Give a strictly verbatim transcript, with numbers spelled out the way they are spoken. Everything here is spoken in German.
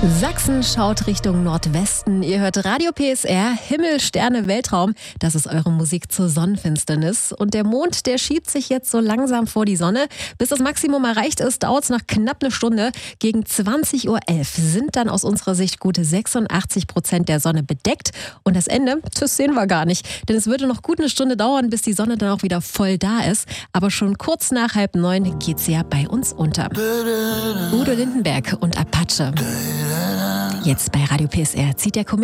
Sachsen schaut Richtung Nordwesten. Ihr hört Radio P S R, Himmel, Sterne, Weltraum. Das ist eure Musik zur Sonnenfinsternis. Und der Mond, der schiebt sich jetzt so langsam vor die Sonne. Bis das Maximum erreicht ist, dauert es noch knapp eine Stunde. Gegen zwanzig Uhr elf sind dann aus unserer Sicht gute sechsundachtzig Prozent der Sonne bedeckt. Und das Ende, das sehen wir gar nicht. Denn es würde noch gut eine Stunde dauern, bis die Sonne dann auch wieder voll da ist. Aber schon kurz nach halb neun geht sie ja bei uns unter. Udo Lindenberg und Apache. Jetzt bei Radio P S R zieht der Komet